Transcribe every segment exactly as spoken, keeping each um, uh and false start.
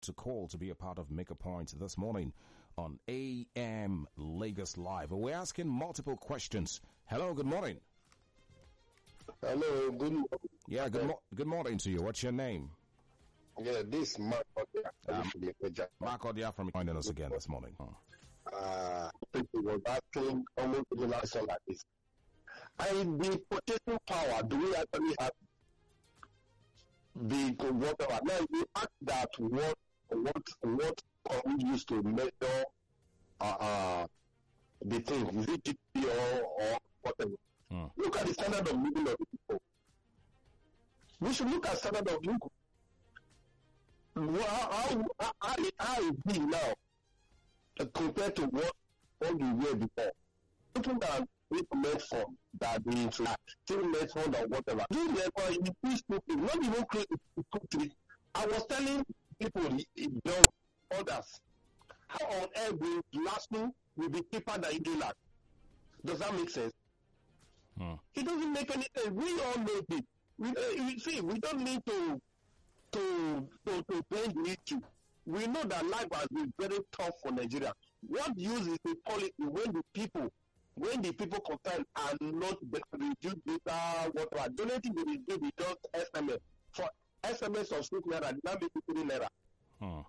to call to be a part of Make a Point this morning on A M Lagos Live. We're asking multiple questions. Hello, good morning. Hello, good morning. Yeah, good, mo- good morning to you. What's your name? Yeah, this Mark Odia. Um, Mark Odia from joining us again this morning. Hmm. Uh, people was asking almost the last one like this. And the purchasing power, do we actually have the whatever? Now, you ask that what what what can we use to measure uh, uh the thing? Is it G D P or, or whatever? Hmm. Look at the standard of living of the people. We should look at standard of living. How how how, how is it now uh, compared to what what we were before? Looking at implement form that the still met form or whatever. This therefore you push people, not even create a country. I was telling people, young others, how on earth will Lasco will be cheaper than Idolat? Does that make sense? Hmm. It doesn't make any sense. We all know this. We, uh, you see, we don't need to to to to bend the issue. We know that life has been very tough for Nigeria. What use is the policy when the people when the people concerned are not reduce data, whatever? Donating the reduce the just S M S for S M S of six naira, now make it three naira. Hmm.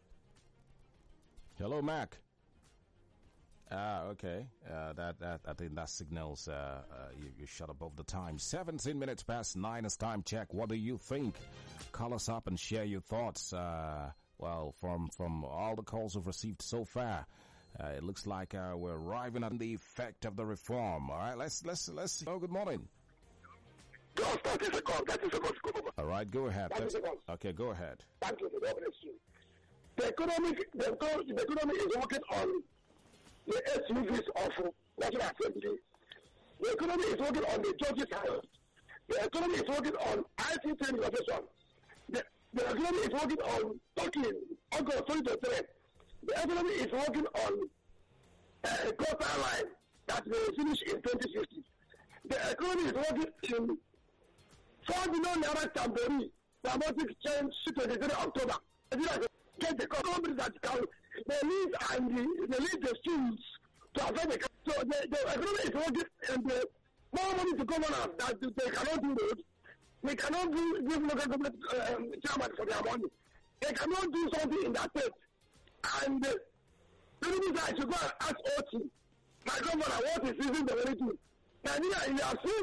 Hello, Mac. Ah, okay. Uh, that that I think that signals uh, uh, you, you shut above the time. Seventeen minutes past nine is time check. What do you think? Call us up and share your thoughts. Uh, well, from from all the calls we've received so far, uh, it looks like uh, we're arriving at the effect of the reform. All right, let's let's let's. Oh, good morning. Just thirty seconds. thirty seconds. All right, go ahead. Okay, go ahead. Thank you for the opportunity. The economy, the, the economy is working on the S U Vs of National Assembly. The economy is working on the judges' house. The economy is working on I T training innovation. The, the economy is working on talking, August twenty twenty-three. The economy is working on a quarter line that will finish in twenty fifty. The economy is working in four billion naira tambourine dramatic change twenty-three October. Get the companies that can the lead and the, the lead the schools to affect the so the, the economy is working and the more money to governors that they cannot do roads. They cannot do give local government um, chairman for their money. They cannot do something in that state. And uh, the reason I should go and ask O T, my governor, what is using the very thing? Nigeria, you have seen.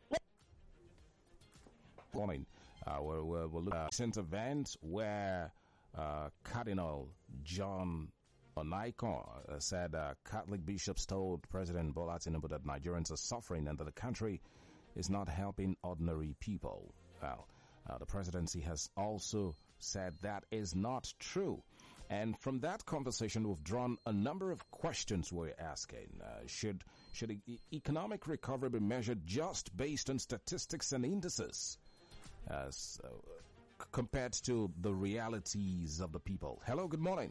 Morning. Uh, we're, we're, we're looking at a recent event where uh, Cardinal John Onaikon uh, said uh, Catholic bishops told President Bola Tinubu that Nigerians are suffering and that the country is not helping ordinary people. Well, uh, the presidency has also said that is not true. And from that conversation, we've drawn a number of questions we're asking. Uh, should should e- economic recovery be measured just based on statistics and indices as uh, c- compared to the realities of the people? Hello, good morning.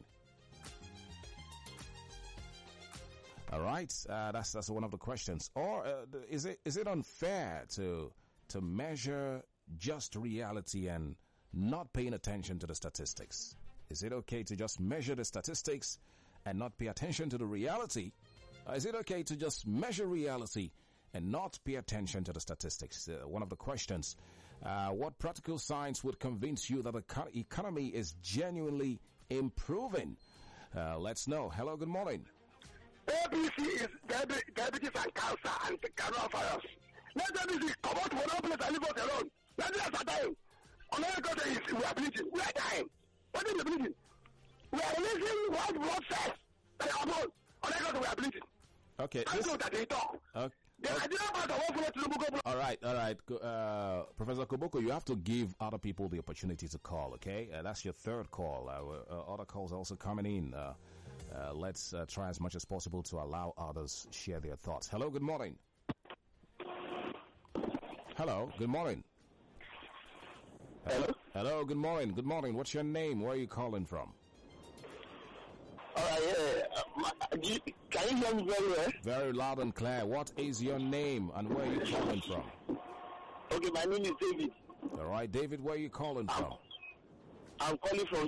All right, uh, that's that's one of the questions. Or uh, is it is it unfair to to measure just reality and not paying attention to the statistics? Is it okay to just measure the statistics and not pay attention to the reality? Or is it okay to just measure reality and not pay attention to the statistics? Uh, one of the questions. Uh, what practical science would convince you that the co- economy is genuinely improving? Uh, let's know. Hello, good morning. A B C is diabetes and cancer and coronavirus. Let A B C come out to one place and leave us alone. Let us are dying. America is we are bleeding. We are dying. What is the bleeding? We are releasing white blood cells that are born. America we are bleeding. Okay. I know that they talk. Okay. The Nigerian part of one to all right, all right. Uh, Professor Koboko, you have to give other people the opportunity to call, okay? Uh, that's your third call. Uh, uh, other calls are also coming in. Uh, uh, let's uh, try as much as possible to allow others share their thoughts. Hello, good morning. Hello, good morning. Hello? Hello, good morning. Good morning. What's your name? Where are you calling from? All right, yeah. Uh, my, you, can you hear me very well? Very loud and clear. What is your name and where are you calling from? Okay, my name is David. All right, David, where are you calling I'm, from? I'm calling from